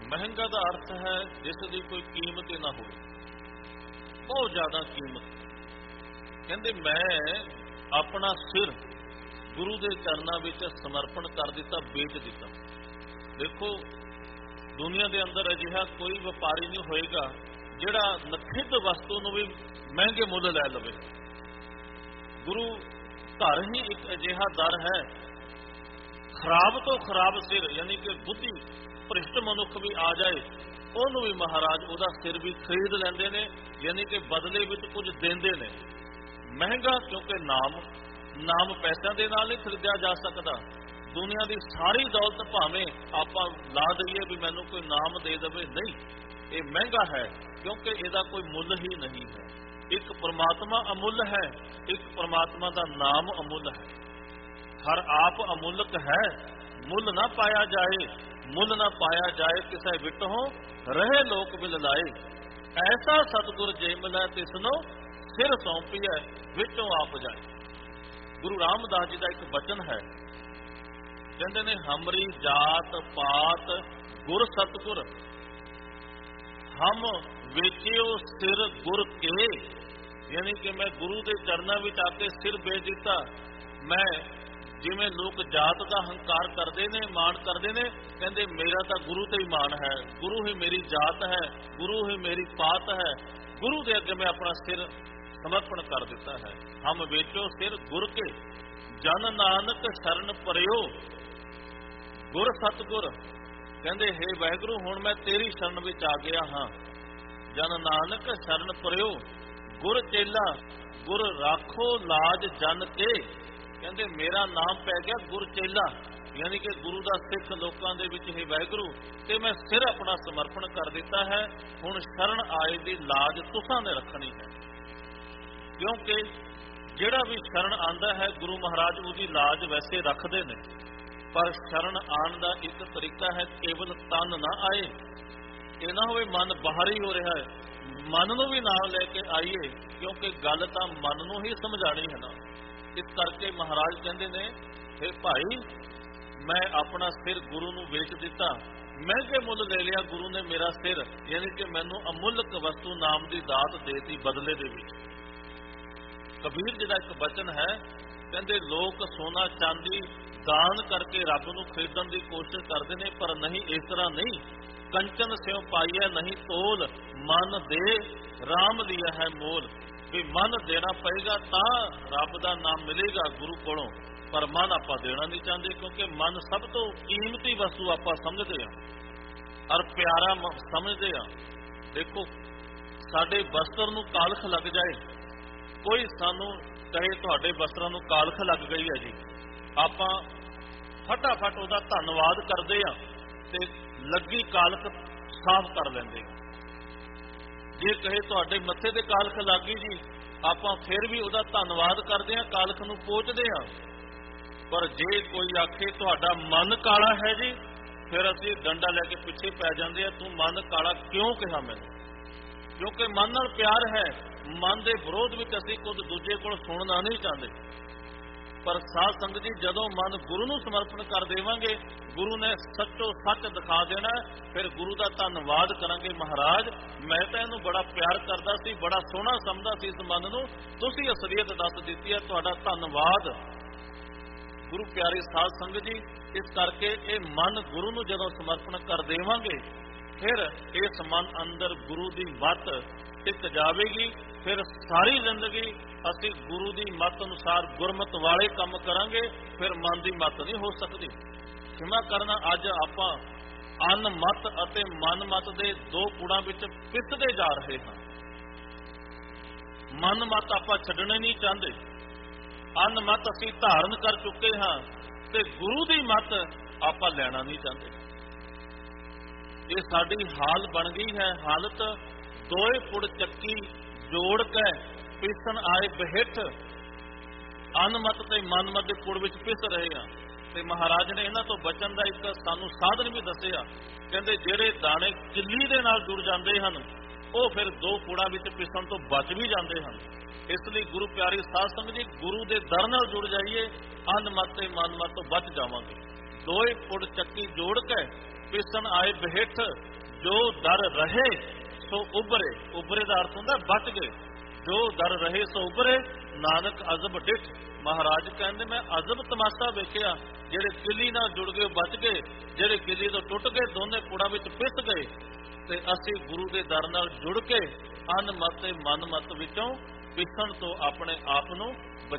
ਮਹਿੰਗਾ ਦਾ ਅਰਥ ਹੈ ਜਿਸ ਦੀ ਕੋਈ ਕੀਮਤ ਹੀ ਨਾ ਹੋਵੇ, ਬਹੁਤ ਜ਼ਿਆਦਾ ਕੀਮਤ। ਕਹਿੰਦੇ ਮੈਂ ਆਪਣਾ ਸਿਰ ਗੁਰੂ ਦੇ ਚਰਨਾਂ ਵਿੱਚ ਸਮਰਪਣ ਕਰ ਦਿੱਤਾ, ਵੇਚ ਦਿੱਤਾ। ਦੇਖੋ ਦੁਨੀਆ ਦੇ ਅੰਦਰ ਅਜਿਹਾ ਕੋਈ ਵਪਾਰੀ ਨਹੀਂ ਹੋਏਗਾ ਜਿਹੜਾ ਨਖਿੱਧ ਵਸਤੂ ਨੂੰ ਵੀ ਮਹਿੰਗੇ ਮੁੱਲ ਲੈ ਲਵੇ। ਗੁਰੂ ਘਰ ਹੀ ਇੱਕ ਅਜਿਹਾ ਦਰ ਹੈ, ਖਰਾਬ ਤੋਂ ਖਰਾਬ ਸਿਰ ਯਾਨੀ ਕਿ ਬੁੱਧੀ ਭ੍ਰਿਸ਼ਟ ਮਨੁੱਖ ਵੀ ਆ ਜਾਏ ਉਹਨੂੰ ਵੀ ਮਹਾਰਾਜ ਉਹਦਾ ਸਿਰ ਵੀ ਖਰੀਦ ਲੈਂਦੇ ਨੇ, ਯਾਨੀ ਕਿ ਬਦਲੇ ਵਿੱਚ ਕੁਝ ਦਿੰਦੇ ਨੇ। ਮਹਿੰਗਾ ਕਿਉਂਕਿ ਨਾਮ ਪੈਸਿਆਂ ਦੇ ਨਾਲ ਨਹੀਂ ਖਰੀਦਿਆ ਜਾ ਸਕਦਾ। ਦੁਨੀਆ ਦੀ ਸਾਰੀ ਦੌਲਤ ਭਾਵੇਂ ਆਪਾਂ ਲਾ ਦਈਏ ਵੀ ਮੈਨੂੰ ਕੋਈ ਨਾਮ ਦੇ ਦੇਵੇ, ਨਹੀਂ, ਇਹ ਮਹਿੰਗਾ ਹੈ ਕਿਉਂਕਿ ਇਹਦਾ ਕੋਈ ਮੁੱਲ ਹੀ ਨਹੀਂ ਹੈ। ਇੱਕ ਪਰਮਾਤਮਾ ਅਮੁੱਲ ਹੈ, ਇੱਕ ਪਰਮਾਤਮਾ ਦਾ ਨਾਮ ਅਮੁੱਲ ਹੈ। ਹਰ ਆਪ ਅਮੁੱਲਕ ਹੈ, ਮੁੱਲ ਨਾ ਪਾਇਆ ਜਾਏ, ਮੁੱਲ ਨਾ ਪਾਇਆ ਜਾਏ ਕਿਸੇ ਵਿਟਹੁ ਰਹੇ ਲੋਕ ਬਿਲ ਲਾਏ। ਐਸਾ ਸਤਿਗੁਰ ਜੇ ਮਿਲੈ ਤਿਸਨੋ ਸਿਰ ਸੌਂਪੀਐ ਵਿੱਚੋਂ ਆਪ ਜਾਏ। ਗੁਰੂ ਰਾਮਦਾਸ ਜੀ ਦਾ ਇੱਕ ਬਚਨ ਹੈ, ਕਹਿੰਦੇ ਨੇ ਹਮਰੀ ਜਾਤ ਪਾਤ ਗੁਰ ਸਤਿਗੁਰ ਹਮ ਵੇਚਿਓ ਸਿਰ ਗੁਰ ਕੇ। ਯਾਨੀ ਕਿ ਮੈਂ ਗੁਰੂ ਦੇ ਚਰਨਾਂ ਵਿੱਚ ਆ ਕੇ ਸਿਰ ਵੇਚ ਦਿੱਤਾ। ਮੈਂ ਜਿਵੇਂ ਲੋਕ ਜਾਤ ਦਾ ਹੰਕਾਰ ਕਰਦੇ ਨੇ, ਮਾਣ ਕਰਦੇ ਨੇ, ਕਹਿੰਦੇ ਮੇਰਾ ਤਾਂ ਗੁਰੂ ਤੇ ਹੀ ਮਾਣ ਹੈ, ਗੁਰੂ ਹੀ ਮੇਰੀ ਜਾਤ ਹੈ, ਗੁਰੂ ਹੀ ਮੇਰੀ ਪਾਤ ਹੈ। ਗੁਰੂ ਦੇ ਅੱਗੇ ਮੈਂ ਆਪਣਾ ਸਿਰ ਸਮਰਪਣ ਕਰ ਦਿੱਤਾ ਹੈ। ਹਮ ਵੇਚੋ ਸਿਰ ਗੁਰ ਕੇ ਜਨ ਨਾਨਕ ਸ਼ਰਨ ਪਰਿਓ ਗੁਰ ਸਤਿਗੁਰ। ਕਹਿੰਦੇ ਹੇ ਵਾਹਿਗੁਰੂ ਹੁਣ ਮੈਂ ਤੇਰੀ ਸ਼ਰਨ ਵਿੱਚ ਆ ਗਿਆ ਹਾਂ। ਜਨ ਨਾਨਕ ਸ਼ਰਨ ਪਰਿਓ ਗੁਰ ਚੇਲਾ ਗੁਰ ਰਾਖੋ ਲਾਜ ਜਨ ਕੇ। ਕਹਿੰਦੇ ਮੇਰਾ ਨਾਮ ਪੈ ਗਿਆ ਗੁਰ ਚੇਲਾ, ਯਾਨੀ ਕਿ ਗੁਰੂ ਦਾ ਸਿੱਖ ਲੋਕਾਂ ਦੇ ਵਿੱਚ ਹੀ ਵਾਹਿਗੁਰੂ, ਤੇ ਮੈਂ ਸਿਰ ਆਪਣਾ ਸਮਰਪਣ ਕਰ ਦਿੱਤਾ ਹੈ। ਹੁਣ ਸ਼ਰਨ ਆਏ ਦੀ ਲਾਜ ਤੁਸਾਂ ਨੇ ਰੱਖਣੀ ਹੈ, ਕਿਉਂਕਿ ਜਿਹੜਾ ਵੀ ਸ਼ਰਨ ਆਂਦਾ ਹੈ ਗੁਰੂ ਮਹਾਰਾਜ ਉਹਦੀ ਲਾਜ ਵੈਸੇ ਰੱਖਦੇ ਨੇ। ਪਰ ਸ਼ਰਨ ਆਉਣ ਦਾ ਇੱਕ ਤਰੀਕਾ ਹੈ, ਕੇਵਲ ਤਨ ਨਾ ਆਏ, ਇਹ ਨਾ ਹੋਵੇ ਮਨ ਬਾਹਰ ਹੀ ਹੋ ਰਿਹਾ ਹੈ, ਮਨ ਨੂੰ ਵੀ ਨਾਲ ਲੈ ਕੇ ਆਈਏ, ਕਿਉਂਕਿ ਗੱਲ ਤਾਂ ਮਨ ਨੂੰ ਹੀ ਸਮਝਾਣੀ ਹੈ ਨਾ। ਇਸ ਕਰਕੇ ਮਹਾਰਾਜ ਕਹਿੰਦੇ ਨੇ ਹੇ ਭਾਈ ਮੈਂ ਆਪਣਾ ਸਿਰ ਗੁਰੂ ਨੂੰ ਵੇਚ ਦਿੱਤਾ, ਮਹਿੰਗੇ ਮੁੱਲ ਲੈ ਲਿਆ ਗੁਰੂ ਨੇ ਮੇਰਾ ਸਿਰ, ਯਾਨੀ ਕਿ ਮੈਨੂੰ ਅਮੁੱਲਕ ਵਸਤੂ ਨਾਮ ਦੀ ਦਾਤ ਦੇਤੀ ਬਦਲੇ ਦੇ ਵਿੱਚ। ਕਬੀਰ ਜੀ ਦਾ ਇੱਕ ਬਚਨ ਹੈ, ਕਹਿੰਦੇ ਲੋਕ ਸੋਨਾ ਚਾਂਦੀ ਦਾਨ ਕਰਕੇ ਰੱਬ ਨੂੰ ਖਰੀਦਣ ਦੀ ਕੋਸ਼ਿਸ਼ ਕਰਦੇ ਨੇ, ਪਰ ਨਹੀਂ, ਇਸ ਤਰ੍ਹਾਂ ਨਹੀਂ। ਕੰਚਨ ਸਿਉ ਪਾਈਐ ਨਹੀਂ ਤੋਲ, ਮਨ ਦੇ ਰਾਮ ਲਿਆ ਹੈ ਮੋਲ। ਵੀ ਮਨ ਦੇਣਾ ਪਏਗਾ ਤਾਂ ਰੱਬ ਦਾ ਨਾਮ ਮਿਲੇਗਾ ਗੁਰੂ ਕੋਲੋਂ, ਪਰ ਮਨ ਆਪਾਂ ਦੇਣਾ ਨਹੀਂ ਚਾਹੁੰਦੇ, ਕਿਉਂਕਿ ਮਨ ਸਭ ਤੋਂ ਕੀਮਤੀ ਵਸਤੂ ਆਪਾਂ ਸਮਝਦੇ ਹਾਂ ਔਰ ਪਿਆਰਾ ਸਮਝਦੇ ਹਾਂ। ਦੇਖੋ ਸਾਡੇ ਵਸਤਰ ਨੂੰ ਕਾਲਖ ਲੱਗ ਜਾਏ, ਕੋਈ ਸਾਨੂੰ ਕਹੇ ਤੁਹਾਡੇ ਵਸਤਰਾਂ ਨੂੰ ਕਾਲਖ ਲੱਗ ਗਈ ਹੈ ਜੀ, ਆਪਾਂ ਫਟਾਫਟ ਉਹਦਾ ਧੰਨਵਾਦ ਕਰਦੇ ਹਾਂ ਤੇ ਲੱਗੀ ਕਾਲਖ ਸਾਫ਼ ਕਰ ਲੈਂਦੇ ਹਾਂ। ਜੇ ਕਹੇ ਤੁਹਾਡੇ ਮੱਥੇ ਤੇ ਕਾਲਖ ਲੱਗ ਗਈ ਜੀ, ਆਪਾਂ ਫਿਰ ਵੀ ਉਹਦਾ ਧੰਨਵਾਦ ਕਰਦੇ ਹਾਂ, ਕਾਲਖ ਨੂੰ ਪੋਚਦੇ ਹਾਂ। ਪਰ ਜੇ ਕੋਈ ਆਖੇ ਤੁਹਾਡਾ ਮਨ ਕਾਲਾ ਹੈ ਜੀ, ਫਿਰ ਅਸੀਂ ਡੰਡਾ ਲੈ ਕੇ ਪਿੱਛੇ ਪੈ ਜਾਂਦੇ ਆ, ਤੂੰ ਮਨ ਕਾਲਾ ਕਿਉਂ ਕਿਹਾ ਮੈਨੂੰ? ਕਿਉਂਕਿ ਮਨ ਨਾਲ ਪਿਆਰ ਹੈ, ਮਨ ਦੇ ਵਿਰੋਧ ਵਿੱਚ ਅਸੀਂ ਕੁਝ ਦੂਜੇ ਕੋਲ ਸੁਣਨਾ ਨਹੀਂ ਚਾਹੁੰਦੇ। ਪਰ ਸਾਧ ਸੰਗਤ ਜੀ ਜਦੋਂ ਮਨ ਗੁਰੂ ਨੂੰ ਸਮਰਪਣ ਕਰ ਦੇਵਾਂਗੇ, ਗੁਰੂ ਨੇ ਸੱਚੋ ਸੱਚ ਦਿਖਾ ਦੇਣਾ, ਫਿਰ ਗੁਰੂ ਦਾ ਧੰਨਵਾਦ ਕਰਾਂਗੇ। ਮਹਾਰਾਜ ਮੈਂ ਤਾਂ ਇਹਨੂੰ ਬੜਾ ਪਿਆਰ ਕਰਦਾ ਸੀ, ਬੜਾ ਸੋਹਣਾ ਸਮਝਦਾ ਸੀ ਇਸ ਮਨ ਨੂੰ, ਤੁਸੀਂ ਅਸਲੀਅਤ ਦੱਸ ਦਿੱਤੀ ਹੈ, ਤੁਹਾਡਾ ਧੰਨਵਾਦ। ਗੁਰੂ ਪਿਆਰੇ ਸਾਧ ਸੰਗਤ ਜੀ, ਇਸ ਕਰਕੇ ਇਹ ਮਨ ਗੁਰੂ ਨੂੰ ਜਦੋਂ ਸਮਰਪਣ ਕਰ ਦੇਵਾਂਗੇ, ਫਿਰ ਇਸ ਮਨ ਅੰਦਰ ਗੁਰੂ ਦੀ ਮੱਤ ਟਿਕ ਜਾਵੇਗੀ। ਫਿਰ ਸਾਰੀ ਜ਼ਿੰਦਗੀ ਅਸੀਂ ਗੁਰੂ ਦੀ ਮੱਤ ਅਨੁਸਾਰ ਗੁਰਮਤ ਵਾਲੇ ਕੰਮ ਕਰਾਂਗੇ, ਫਿਰ ਮਨ ਦੀ ਮੱਤ ਨਹੀਂ ਹੋ ਸਕਦੀ। ਖਿਮਾ ਕਰਨਾ, ਅੱਜ ਆਪਾਂ ਅਨ ਮਤ ਅਤੇ ਮਨ ਮਤ ਦੇ ਦੋ ਪੁੜਾਂ ਵਿੱਚ ਪਿਸਦੇ ਜਾ ਰਹੇ ਹਾਂ। ਮਨ ਮਤ ਆਪਾਂ ਛੱਡਣੇ ਨਹੀਂ ਚਾਹੁੰਦੇ, ਅਨ ਮਤ ਅਸੀਂ ਧਾਰਨ ਕਰ ਚੁੱਕੇ ਹਾਂ, ਤੇ ਗੁਰੂ ਦੀ ਮਤ ਆਪਾਂ ਲੈਣਾ ਨਹੀਂ ਚਾਹੁੰਦੇ। ਇਹ ਸਾਡੀ ਹਾਲ ਬਣ ਗਈ ਹੈ ਹਾਲਤ। ਦੋਏ ਪੁੜ ਚੱਕੀ ਜੋੜ ਕੇ ਪਿਸਣ ਆਏ ਬਿਹਿਠ, ਅਨਮਤ ਤੇ ਮਨਮਤ ਦੇ ਪੁੜ ਵਿੱਚ ਪਿਸ ਰਹੇ ਆ। ਤੇ ਮਹਾਰਾਜ ਨੇ ਇਹਨਾਂ ਤੋਂ ਬਚਣ ਦਾ ਇੱਕ ਸਾਨੂੰ ਸਾਧਨ ਵੀ ਦੱਸਿਆ, ਕਹਿੰਦੇ ਜਿਹੜੇ ਦਾਣੇ ਕਿੱਲੀ ਦੇ ਨਾਲ ਜੁੜ ਜਾਂਦੇ ਹਨ ਉਹ ਫਿਰ ਦੋ ਪੁੜਾਂ ਵਿੱਚ ਪਿਸਣ ਤੋਂ ਬਚ ਵੀ ਜਾਂਦੇ ਹਨ। ਇਸ ਲਈ ਗੁਰੂ ਪਿਆਰੀ ਸਾਧ ਸੰਗਤ ਜੀ, ਗੁਰੂ ਦੇ ਦਰ ਨਾਲ ਜੁੜ ਜਾਈਏ, ਅਨਮਤ ਤੇ ਮਨਮਤ ਤੋਂ ਬਚ ਜਾਵਾਂਗੇ। ਦੋਏ ਪੁੜ ਚੱਕੀ ਜੋੜ ਕੇ ਪਿਸਣ ਆਏ ਬਿਹਿਠ, ਜੋ ਦਰ ਰਹੇ ਸੋ ਉਭਰੇ। ਉਭਰੇ ਦਾ ਅਰਥ ਹੁੰਦਾ ਬਚ ਗਏ। ਜੋ ਦਰ ਰਹੇ ਸੋ ਉਭਰੇ, ਨਾਨਕ ਅਜ਼ਬ ਡਿਠ। ਮਹਾਰਾਜ ਕਹਿੰਦੇ ਮੈਂ ਅਜ਼ਬ ਤਮਾਸ਼ਾ ਵੇਖਿਆ, ਜਿਹੜੇ ਕਿੱਲੀ ਨਾਲ ਜੁੜ ਗਏ ਬਚ ਗਏ, ਜਿਹੜੇ ਕਿੱਲੀ ਤੋਂ ਟੁੱਟ ਗਏ ਦੋਨੇ ਪੁੜਾਂ ਵਿੱਚ ਪਿਸ ਗਏ। ਤੇ ਅਸੀਂ ਗੁਰੂ ਦੇ ਦਰ ਨਾਲ ਜੁੜ ਕੇ ਅਨ ਮਤ ਤੇ ਮਨ ਮਤ ਵਿੱਚੋਂ ਪਿਸਣ ਤੋਂ ਆਪਣੇ ਆਪ ਨੂੰ